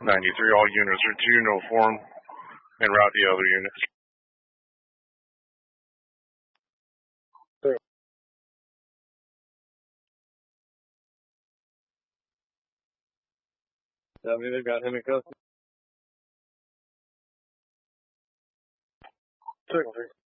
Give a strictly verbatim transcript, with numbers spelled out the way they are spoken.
ninety-three, all units are to uniform and route the other units. I mean, they've got him in custody. Second,